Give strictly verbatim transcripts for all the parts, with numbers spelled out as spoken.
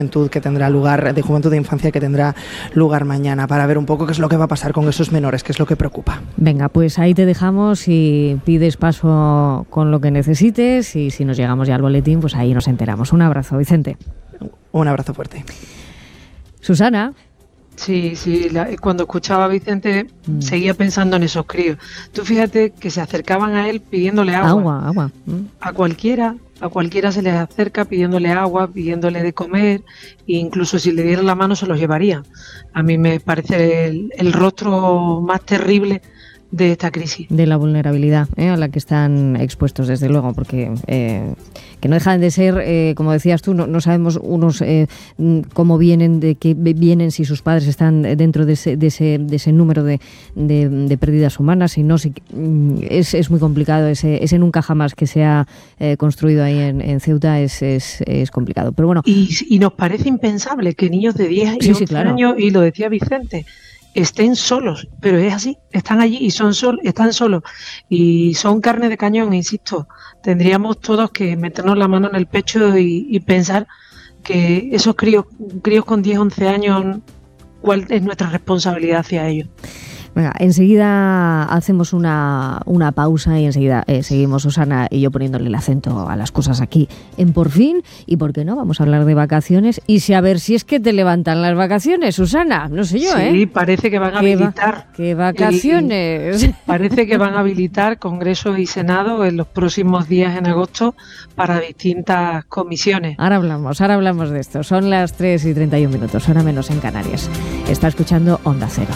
que tendrá lugar, de juventud de infancia que tendrá lugar mañana, para ver un poco qué es lo que va a pasar con esos menores, qué es lo que preocupa. Venga, pues ahí te dejamos y pides paso con lo que necesites, y si nos llegamos ya al boletín, pues ahí nos enteramos. Un abrazo, Vicente. Un abrazo fuerte. Susana. Sí, sí, la, cuando escuchaba a Vicente mm. seguía pensando en esos críos. Tú fíjate que se acercaban a él pidiéndole agua. Agua, agua. Mm. A cualquiera, a cualquiera se les acerca pidiéndole agua, pidiéndole de comer, e incluso si le dieran la mano se los llevaría. A mí me parece el, el rostro más terrible de esta crisis. De la vulnerabilidad ¿eh? a la que están expuestos, desde luego, porque eh, que no dejan de ser, eh, como decías tú, no, no sabemos unos eh, cómo vienen, de qué vienen, si sus padres están dentro de ese, de ese, de ese número de, de, de pérdidas humanas, si no, si, es, es muy complicado, ese, ese nunca jamás que se ha eh, construido ahí en, en Ceuta es, es, es complicado, pero bueno. Y, y nos parece impensable que niños de diez y sí, once sí, claro. años, y lo decía Vicente, estén solos, pero es así, están allí y son sol, están solos y son carne de cañón, insisto. Tendríamos todos que meternos la mano en el pecho y, y pensar que esos críos, críos con diez, once años, cuál es nuestra responsabilidad hacia ellos. Venga, enseguida hacemos una, una pausa y enseguida eh, seguimos Susana y yo poniéndole el acento a las cosas aquí en Por Fin. Y por qué no, vamos a hablar de vacaciones y si a ver si es que te levantan las vacaciones, Susana, no sé yo, sí, ¿eh? Sí, parece que van a ¿Qué habilitar. Va, ¿Qué vacaciones? El, parece que van a habilitar Congreso y Senado en los próximos días en agosto para distintas comisiones. Ahora hablamos, ahora hablamos de esto. Son las tres y treinta y un minutos, hora menos en Canarias. Está escuchando Onda Cero.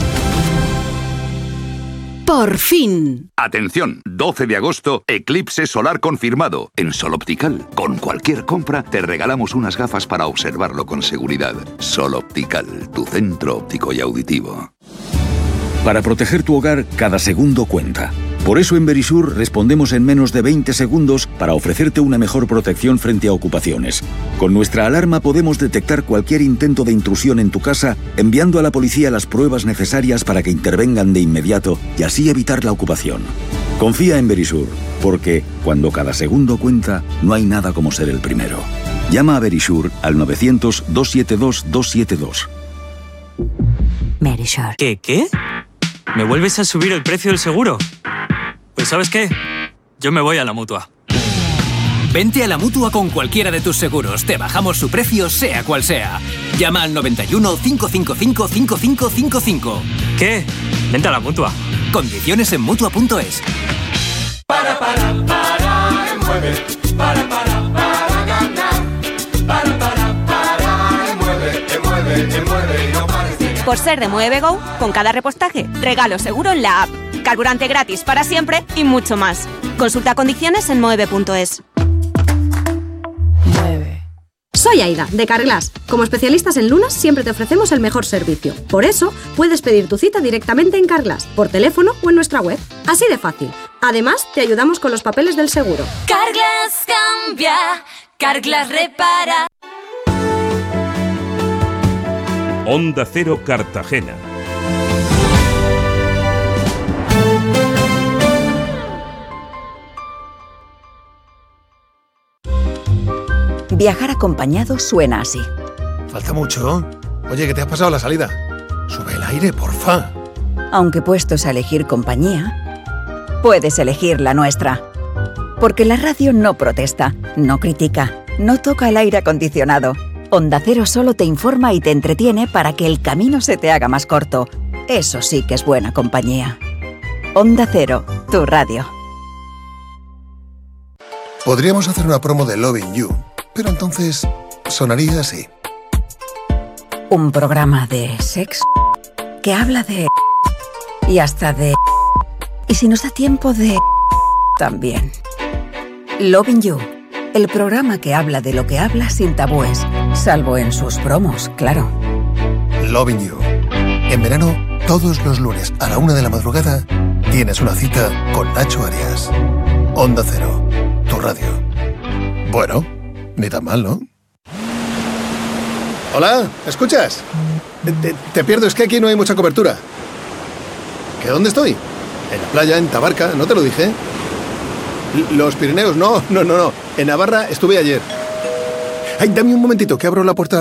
Por fin. Atención, doce de agosto, eclipse solar confirmado. En Sol Optical, con cualquier compra, te regalamos unas gafas para observarlo con seguridad. Sol Optical, tu centro óptico y auditivo. Para proteger tu hogar, cada segundo cuenta. Por eso en Verisur respondemos en menos de veinte segundos para ofrecerte una mejor protección frente a ocupaciones. Con nuestra alarma podemos detectar cualquier intento de intrusión en tu casa, enviando a la policía las pruebas necesarias para que intervengan de inmediato y así evitar la ocupación. Confía en Verisur, porque cuando cada segundo cuenta, no hay nada como ser el primero. Llama a Verisur al novecientos, doscientos setenta y dos, doscientos setenta y dos. Verisur. ¿Qué? ¿Qué? ¿Me vuelves a subir el precio del seguro? Pues ¿sabes qué? Yo me voy a la Mutua. Vente a la Mutua con cualquiera de tus seguros. Te bajamos su precio, sea cual sea. Llama al noventa y uno, cinco cinco cinco, cinco cinco cinco cinco. ¿Qué? Vente a la Mutua. Condiciones en Mutua punto es. Para, para, para, mueve. Para, para, para ganar. Para, para, para, mueve, mueve, mueve y no pares de ganar. Por ser de Mueve Go, con cada repostaje, regalo seguro en la app. Carburante gratis para siempre y mucho más. Consulta condiciones en mueve punto es. Soy Aida, de Carglass. Como especialistas en lunas, siempre te ofrecemos el mejor servicio. Por eso, puedes pedir tu cita directamente en Carglass, por teléfono o en nuestra web. Así de fácil. Además, te ayudamos con los papeles del seguro. Carglass cambia, Carglass repara. Onda Cero Cartagena. Viajar acompañado suena así. Falta mucho. Oye, ¿qué te has pasado la salida? Sube el aire, porfa. Aunque puestos a elegir compañía, puedes elegir la nuestra. Porque la radio no protesta, no critica, no toca el aire acondicionado. Onda Cero solo te informa y te entretiene para que el camino se te haga más corto. Eso sí que es buena compañía. Onda Cero, tu radio. Podríamos hacer una promo de Loving You, pero entonces sonaría así. Un programa de sexo que habla de... y hasta de... y si nos da tiempo de... también. Loving You, el programa que habla de lo que habla sin tabúes, salvo en sus promos, claro. Loving You. En verano, todos los lunes a la una de la madrugada, tienes una cita con Nacho Arias. Onda Cero, tu radio. Bueno, ni tan mal, ¿no? Hola, ¿me escuchas? Te, te pierdo, es que aquí no hay mucha cobertura. ¿Que dónde estoy? En la playa, en Tabarca, ¿no te lo dije? Los Pirineos, no, no, no, no. En Navarra estuve ayer. Ay, dame un momentito que abro la puerta